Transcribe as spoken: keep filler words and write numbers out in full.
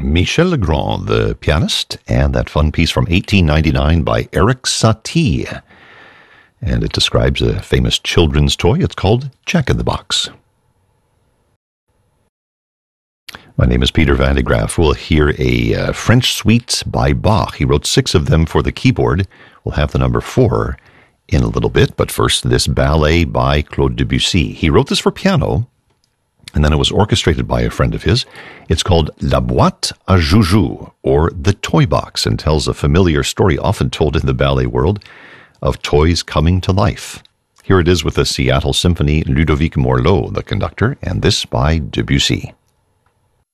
Michel Legrand, the pianist, and that fun piece from eighteen ninety-nine by Eric Satie. And it describes a famous children's toy. It's called Jack in the Box. My name is Peter Van de Graaff. We'll hear a uh, French suite by Bach. He wrote six of them for the keyboard. We'll have the number four in a little bit, but first this ballet by Claude Debussy. He wrote this for piano, and then it was orchestrated by a friend of his. It's called La Boîte à Joujou, or The Toy Box, and tells a familiar story often told in the ballet world of toys coming to life. Here it is with the Seattle Symphony, Ludovic Morlot, the conductor, and this by Debussy.